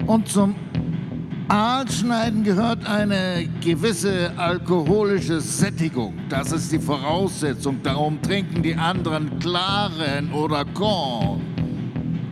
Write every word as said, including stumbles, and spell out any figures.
Und zum Aalschneiden gehört eine gewisse alkoholische Sättigung. Das ist die Voraussetzung. Darum trinken die anderen klaren oder Korn.